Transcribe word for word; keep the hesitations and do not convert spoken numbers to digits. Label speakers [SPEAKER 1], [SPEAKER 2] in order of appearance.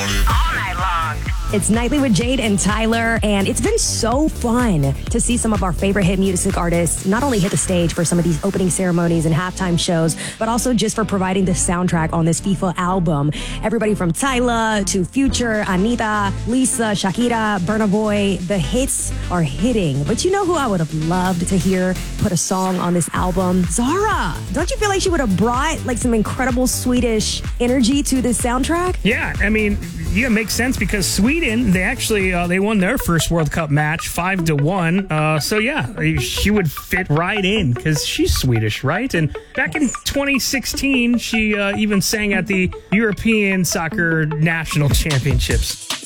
[SPEAKER 1] all night long.
[SPEAKER 2] It's Nightly with Jade and Tyler, and it's been so fun to see some of our favorite hit music artists not only hit the stage for some of these opening ceremonies and halftime shows, but also just for providing the soundtrack on this FIFA album. Everybody from Tyler to Future, Anita, Lisa, Shakira, Burna Boy, the hits are hitting. But you know who I would have loved to hear put a song on this album? Zara. Don't you feel like she would have brought like some incredible Swedish energy to this soundtrack?
[SPEAKER 3] Yeah, I mean, yeah, it makes sense because Sweden, they actually uh, they won their first World Cup match five to one. Uh, so yeah, she would fit right in because she's Swedish, right? And back in twenty sixteen, she uh, even sang at the European Soccer National Championships.